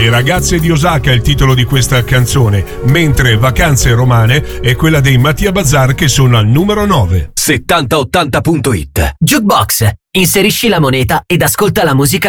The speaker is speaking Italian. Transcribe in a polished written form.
Le ragazze di Osaka è il titolo di questa canzone, mentre Vacanze romane è quella dei Mattia Bazar che sono al numero 9. 7080.it Jukebox. Inserisci la moneta ed ascolta la musica